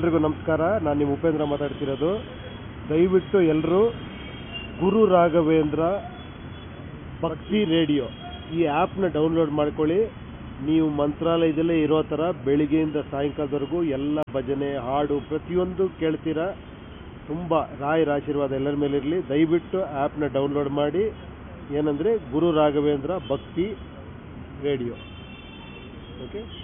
ಎಲ್ರಿಗೂ ನಮಸ್ಕಾರ. ನಾನು ನಿಮ್ಮ ಉಪೇಂದ್ರ ಮಾತಾಡ್ತಿರೋದು. ದಯವಿಟ್ಟು ಎಲ್ಲರೂ ಗುರು ರಾಘವೇಂದ್ರ ಭಕ್ತಿ ರೇಡಿಯೋ ಈ ಆ್ಯಪ್ನ ಡೌನ್ಲೋಡ್ ಮಾಡ್ಕೊಳ್ಳಿ. ನೀವು ಮಂತ್ರಾಲಯದಲ್ಲೇ ಇರೋ ಥರ ಬೆಳಿಗ್ಗೆಯಿಂದ ಸಾಯಂಕಾಲದವರೆಗೂ ಎಲ್ಲ ಭಜನೆ ಹಾಡು ಪ್ರತಿಯೊಂದು ಕೇಳ್ತೀರಾ. ತುಂಬ ರಾಯರ ಆಶೀರ್ವಾದ ಎಲ್ಲರ ಮೇಲಿರಲಿ. ದಯವಿಟ್ಟು ಆ್ಯಪ್ನ ಡೌನ್ಲೋಡ್ ಮಾಡಿ. ಏನಂದರೆ ಗುರು ರಾಘವೇಂದ್ರ ಭಕ್ತಿ ರೇಡಿಯೋ. ಓಕೆ.